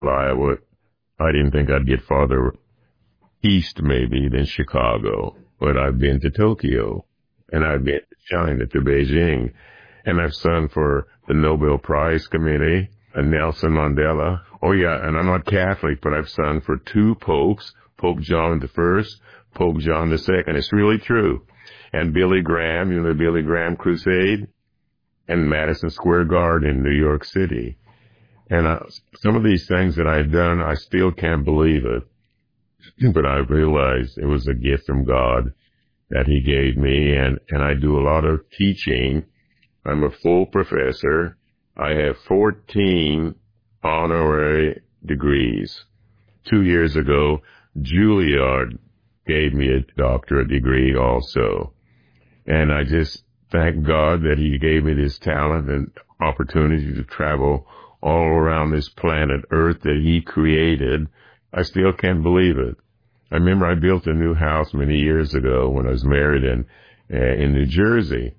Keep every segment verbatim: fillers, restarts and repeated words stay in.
Iowa. I didn't think I'd get farther east maybe than Chicago, but I've been to Tokyo, and I've been to China, to Beijing, and I've sung for the Nobel Prize Committee and Nelson Mandela. Oh yeah, and I'm not Catholic, but I've sung for two popes, Pope John the First, Pope John the Second. It's really true. And Billy Graham, you know the Billy Graham Crusade, and Madison Square Garden in New York City. And uh, some of these things that I've done, I still can't believe it. But I realized it was a gift from God that he gave me, and, and I do a lot of teaching. I'm a full professor. I have fourteen honorary degrees. Two years ago, Juilliard gave me a doctorate degree also. And I just thank God that he gave me this talent and opportunity to travel all around this planet Earth that he created. I still can't believe it. I remember I built a new house many years ago when I was married in, uh, in New Jersey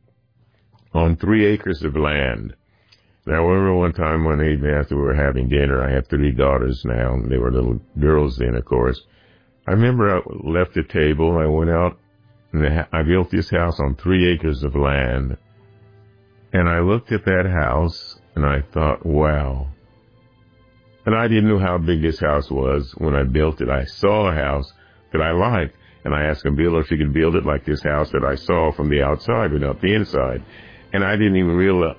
on three acres of land. Now, I remember one time one evening after we were having dinner, I have three daughters now, and they were little girls then, of course. I remember I left the table, I went out, and I built this house on three acres of land, and I looked at that house, and I thought, wow. And I didn't know how big this house was when I built it. I saw a house that I liked, and I asked a builder if he could build it like this house that I saw from the outside, but not the inside. And I didn't even realize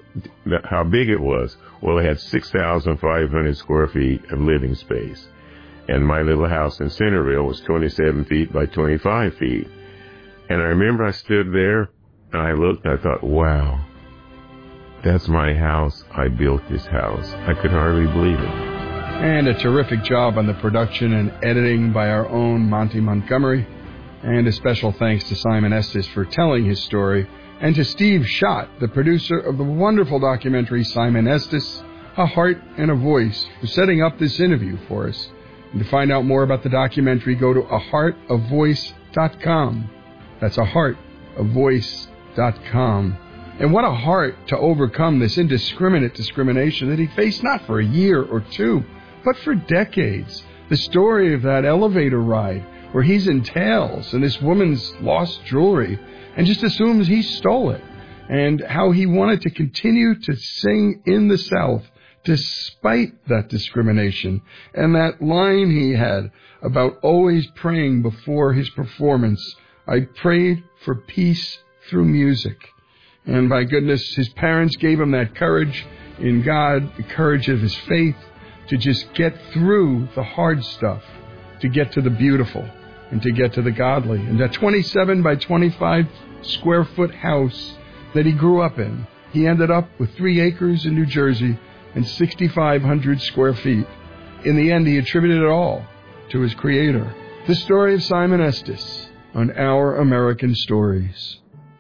how big it was. Well, it had six thousand five hundred square feet of living space. And my little house in Centerville was twenty-seven feet by twenty-five feet. And I remember I stood there, and I looked, and I thought, wow, that's my house. I built this house. I could hardly believe it. And a terrific job on the production and editing by our own Monty Montgomery. And a special thanks to Simon Estes for telling his story, and to Steve Schott, the producer of the wonderful documentary Simon Estes, A Heart and a Voice, for setting up this interview for us. And to find out more about the documentary, go to a heart a voice dot com. That's a heart a voice dot com. And what a heart to overcome this indiscriminate discrimination that he faced not for a year or two, but for decades. The story of that elevator ride where he's in tails and this woman's lost jewelry and just assumes he stole it, and how he wanted to continue to sing in the South despite that discrimination, and that line he had about always praying before his performance, I prayed for peace through music. And by goodness, his parents gave him that courage in God, the courage of his faith, to just get through the hard stuff, to get to the beautiful, and to get to the godly. And that twenty-seven by twenty-five square foot house that he grew up in, he ended up with three acres in New Jersey and sixty-five hundred square feet. In the end, he attributed it all to his creator. The story of Simon Estes on Our American Stories.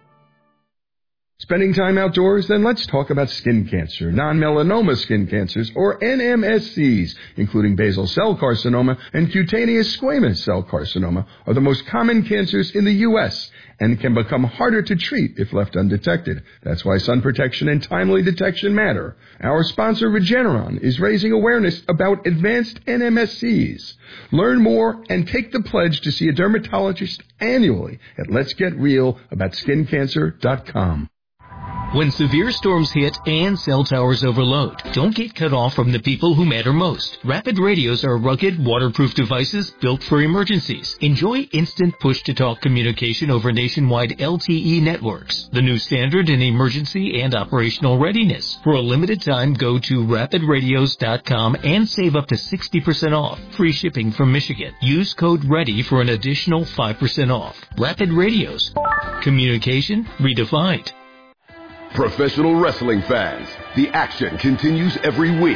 Spending time outdoors? Then let's talk about skin cancer. Non-melanoma skin cancers, or N M S Cs, including basal cell carcinoma and cutaneous squamous cell carcinoma, are the most common cancers in the U S and can become harder to treat if left undetected. That's why sun protection and timely detection matter. Our sponsor, Regeneron, is raising awareness about advanced N M S Cs. Learn more and take the pledge to see a dermatologist annually at lets get real about skin cancer dot com. When severe storms hit and cell towers overload, don't get cut off from the people who matter most. Rapid radios are rugged, waterproof devices built for emergencies. Enjoy instant push-to-talk communication over nationwide L T E networks, the new standard in emergency and operational readiness. For a limited time, go to rapid radios dot com and save up to sixty percent off. Free shipping from Michigan. Use code READY for an additional five percent off. Rapid Radios. Communication redefined. Professional wrestling fans, the action continues every week.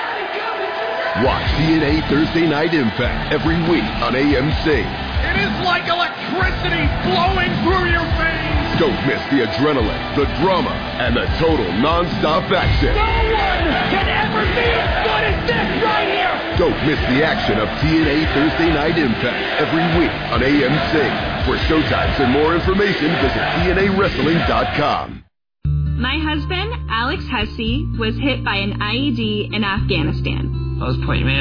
Watch T N A Thursday Night Impact every week on A M C. It is like electricity flowing through your veins. Don't miss the adrenaline, the drama, and the total non-stop action. No one can ever be as good as this right here. Don't miss the action of T N A Thursday Night Impact every week on A M C. For showtimes and more information, visit T N A wrestling dot com. My husband, Alex Hesse, was hit by an I E D in Afghanistan. I was playing, man.